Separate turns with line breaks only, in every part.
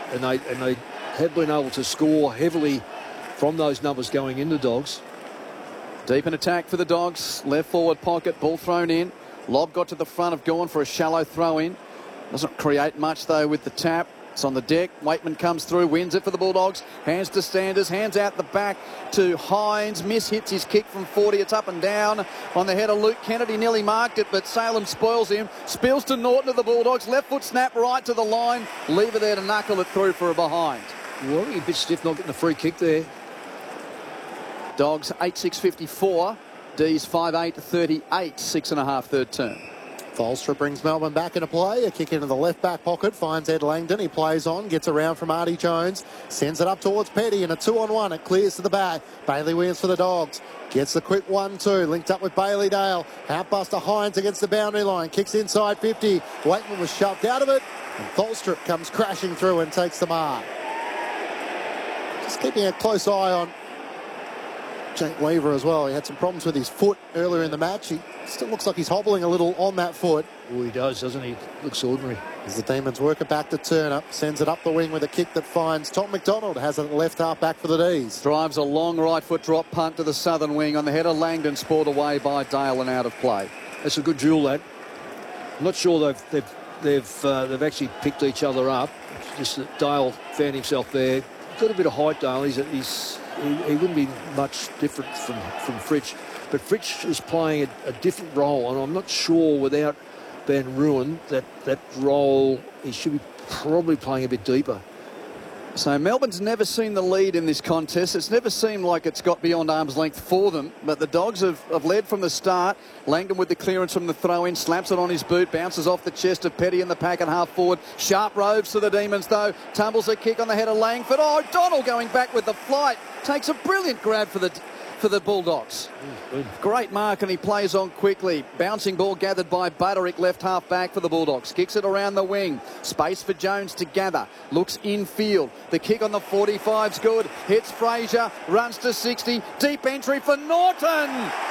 and they have been able to score heavily from those numbers going into Dogs.
Deep in attack for the Dogs. Left forward pocket, ball thrown in. Lob got to the front of Gawn for a shallow throw in. Doesn't create much though with the tap. It's on the deck. Waitman comes through, wins it for the Bulldogs. Hands to Sanders, hands out the back to Hines. Miss hits his kick from 40. It's up and down on the head of Luke Kennedy. Nearly marked it, but Salem spoils him. Spills to Norton of the Bulldogs. Left foot snap right to the line. Lever there to knuckle it through for a behind.
Well, a bit stiff not getting the free kick there.
Dogs 8-6-54. D's 5-8-38. 6.5 third term.
Tholstrup brings Melbourne back into play. A kick into the left back pocket. Finds Ed Langdon. He plays on. Gets around from Artie Jones. Sends it up towards Petty. And a 2-on-1. It clears to the back. Bailey Williams for the Dogs. Gets the quick 1-2. Linked up with Bailey Dale. Outbuster Hines against the boundary line. Kicks inside 50. Waitman was shoved out of it. And Tholstrup comes crashing through and takes the mark. Just keeping a close eye on Jake Weaver as well. He had some problems with his foot earlier in the match. He still looks like he's hobbling a little on that foot.
Oh, he does, doesn't he? Looks ordinary.
As the Demons work it back to Turner. Sends it up the wing with a kick that finds Tom McDonald. Has it left half back for the D's.
Drives a long right foot drop punt to the southern wing on the head of Langdon. Spoiled away by Dale and out of play.
That's a good duel, that. I'm not sure they've actually picked each other up. Just that Dale found himself there. Got a bit of height, Dale. He wouldn't be much different from Fritsch. But Fritsch is playing a different role, and I'm not sure without Van Ruin that role, he should be probably playing a bit deeper.
So Melbourne's never seen the lead in this contest. It's never seemed like it's got beyond arm's length for them, but the Dogs have led from the start. Langdon with the clearance from the throw-in, slaps it on his boot, bounces off the chest of Petty in the pack and half forward. Sharp roves to the Demons though. Tumbles a kick on the head of Langford. Oh, Donald going back with the flight. Takes a brilliant grab for the Bulldogs. Great mark, and he plays on quickly. Bouncing ball gathered by Butterick, left half back for the Bulldogs. Kicks it around the wing. Space for Jones to gather. Looks infield. The kick on the 45's good. Hits Fraser. Runs to 60. Deep entry for Norton.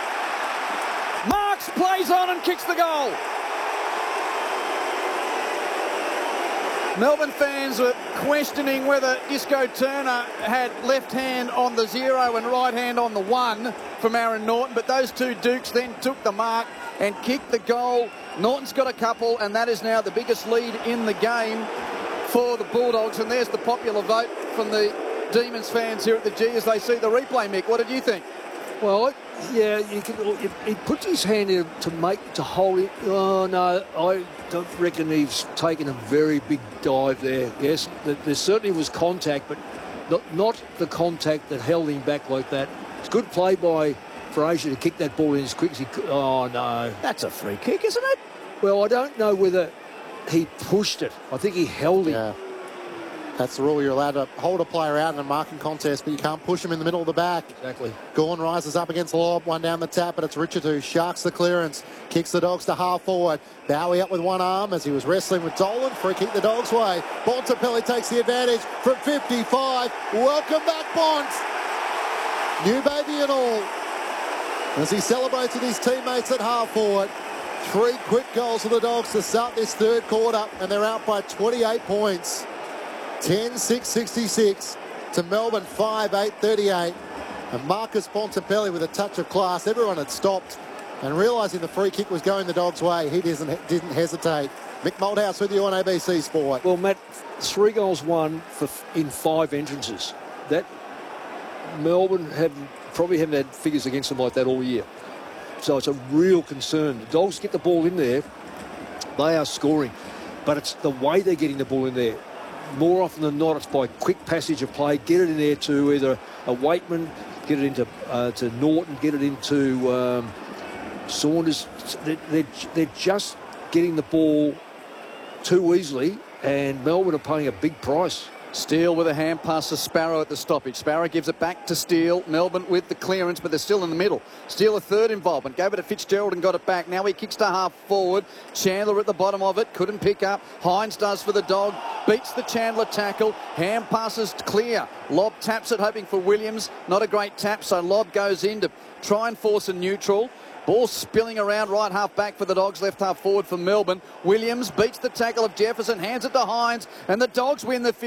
Marks, plays on and kicks the goal. Melbourne fans were questioning whether Disco Turner had left hand on the 0 and right hand on the 1 from Aaron Norton, but those two Dukes then took the mark and kicked the goal. Norton's got a couple, and that is now the biggest lead in the game for the Bulldogs, and there's the popular vote from the Demons fans here at the G as they see the replay. Mick, what did you think?
Well, yeah, he puts his hand in to hold it. Oh, no, I don't reckon he's taken a very big dive there. Yes, there certainly was contact, but not the contact that held him back like that. It's good play by Fraser to kick that ball in as quick as he could. Oh, no.
That's a free kick, isn't it?
Well, I don't know whether he pushed it. I think he held it.
Yeah. That's the rule. You're allowed to hold a player out in a marking contest, but you can't push him in the middle of the back.
Exactly.
Gawn rises up against Lob. One down the tap, but it's Richard who sharks the clearance. Kicks the Dogs to half forward. Bowie up with one arm as he was wrestling with Dolan. Free kick the Dogs' way. Bontempelli takes the advantage from 55. Welcome back, Bont. New baby and all. As he celebrates with his teammates at half forward. 3 quick goals for the Dogs to start this third quarter, and they're out by 28 points. 10-6-66 to Melbourne 5-8-38. And Marcus Bontempelli with a touch of class. Everyone had stopped, and realising the free kick was going the Dogs' way, he didn't hesitate. Mick Malthouse with you on ABC Sport.
Well, Matt, 3 goals won in 5 entrances. That Melbourne probably haven't had figures against them like that all year. So it's a real concern. The Dogs get the ball in there, they are scoring. But it's the way they're getting the ball in there. More often than not, it's by quick passage of play. Get it in there to either a Waitman, get it into to Norton, get it into Saunders. They're just getting the ball too easily, and Melbourne are paying a big price.
Steele with a hand pass to Sparrow at the stoppage. Sparrow gives it back to Steele. Melbourne with the clearance, but they're still in the middle. Steele a third involvement. Gave it to Fitzgerald and got it back. Now he kicks to half forward. Chandler at the bottom of it. Couldn't pick up. Hines does for the Dog. Beats the Chandler tackle. Hand passes clear. Lob taps it, hoping for Williams. Not a great tap, so Lob goes in to try and force a neutral. Ball spilling around right half back for the Dogs, left half forward for Melbourne. Williams beats the tackle of Jefferson, hands it to Hines, and the Dogs win the